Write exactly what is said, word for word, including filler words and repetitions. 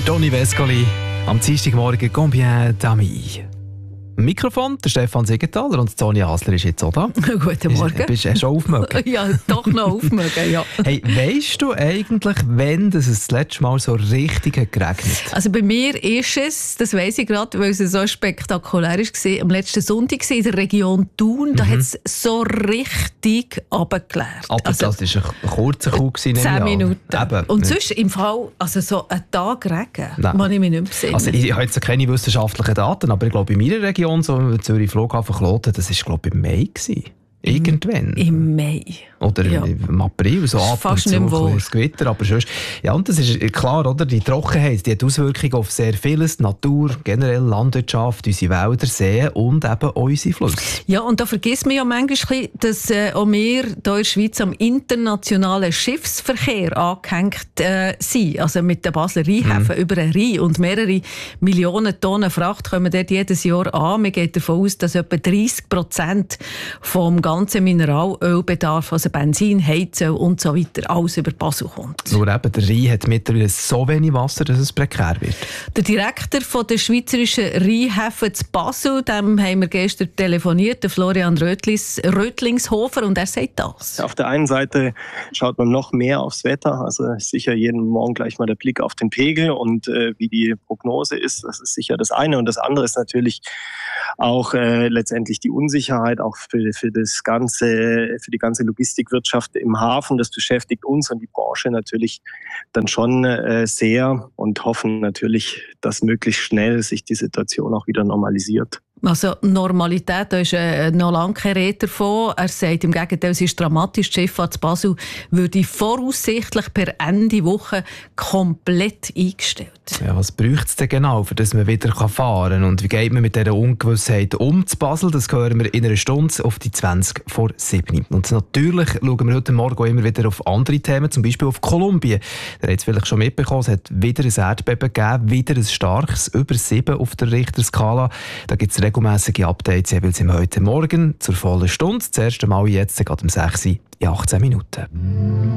Der Toni Vescoli am Dienstagmorgen «Combien d'amis?» Mikrofon, der Stefan Siegenthaler und Sonja Hasler ist jetzt auch da. Guten Morgen. Bist du schon aufgemögen? Ja, doch noch aufgemögen, ja. Hey, weisst du eigentlich, wann es das letzte Mal so richtig hat geregnet? Also bei mir ist es, das weiss ich gerade, weil es so spektakulär war, am letzten Sonntag in der Region Thun, mhm. da hat es so richtig runtergelernt. Aber also, das war ein kurzer Coup. Zehn Minuten. Eben. Und sonst im Fall, also so einen Tag Regen, kann ich mich nicht mehr sehen. Also ich habe jetzt keine wissenschaftlichen Daten, aber ich glaube, in meiner Region, so Zürich Flughafen Kloten, das war glaube ich im Mai gewesen. Irgendwann. Im Mai. Oder ja. im April, so ab und zu ein das Gewitter. Aber sonst, ja, und das ist klar, oder? Die Trockenheit, die hat Auswirkungen auf sehr vieles, die Natur, generell Landwirtschaft, unsere Wälder, Seen und eben auch unsere Flüsse. Ja, und da vergisst man ja manchmal, dass äh, auch wir hier in der Schweiz am internationalen Schiffsverkehr angehängt äh, sind. Also mit den Basler Rheinhäfen mhm. über den Rhein. Und mehrere Millionen Tonnen Fracht kommen dort jedes Jahr an. Man geht davon aus, dass etwa dreissig Prozent vom ganzen Mineralölbedarf, also Benzin, Heizöl und so weiter, alles über Basel kommt. Nur eben, der Rhein hat mittlerweile so wenig Wasser, dass es prekär wird. Der Direktor von der schweizerischen Rheinhäfen zu Basel, dem haben wir gestern telefoniert, der Florian Rötlis, Rötlingshofer, und er sagt das. Auf der einen Seite schaut man noch mehr aufs Wetter, also sicher jeden Morgen gleich mal der Blick auf den Pegel und äh, wie die Prognose ist, das ist sicher das eine. Und das andere ist natürlich auch äh, letztendlich die Unsicherheit, auch für, für das ganze, für die ganze Logistikwirtschaft im Hafen. Das beschäftigt uns und die Branche natürlich dann schon äh, sehr und hoffen natürlich, dass möglichst schnell sich die Situation auch wieder normalisiert. Also Normalität, da ist äh, noch lange keine Rede davon. Er sagt im Gegenteil, es ist dramatisch. Die Schifffahrt zu Basel würde voraussichtlich per Ende Woche komplett eingestellt. Ja, was braucht es denn genau, für dass man wieder fahren kann? Und wie geht man mit dieser Ungewissheit um zu Basel? Das hören wir in einer Stunde auf die zwanzig vor sieben. Und natürlich schauen wir heute Morgen auch immer wieder auf andere Themen, zum Beispiel auf Kolumbien. Ihr habt es vielleicht schon mitbekommen, es hat wieder ein Erdbeben gegeben, wieder ein starkes, über sieben auf der Richterskala. Da gibt es regelmässige Updates jeweils im heute Morgen zur vollen Stunde. Das erste Mal jetzt, gerade um sechs Uhr in achtzehn Minuten.